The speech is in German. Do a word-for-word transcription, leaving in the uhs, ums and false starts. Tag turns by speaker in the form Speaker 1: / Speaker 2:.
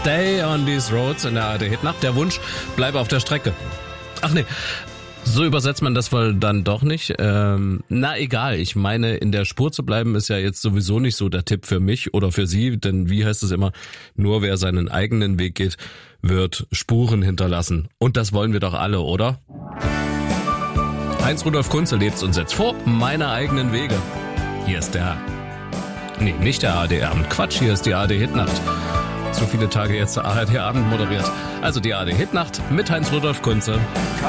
Speaker 1: Stay on these roads in der A R D-Hitnacht. Der Wunsch, bleibe auf der Strecke. Ach nee, so übersetzt man das wohl dann doch nicht. Ähm, na egal, ich meine, in der Spur zu bleiben ist ja jetzt sowieso nicht so der Tipp für mich oder für Sie, denn wie heißt es immer, nur wer seinen eigenen Weg geht, wird Spuren hinterlassen. Und das wollen wir doch alle, oder? Heinz-Rudolf Kunze lebt und setzt vor, meine eigenen Wege. Hier ist der... Nee, nicht der A R D-Abend. Quatsch, hier ist die A R D-Hitnacht. Zu viele Tage jetzt der A R D-Abend moderiert. Also die A R D-Hitnacht mit Heinz-Rudolf Kunze.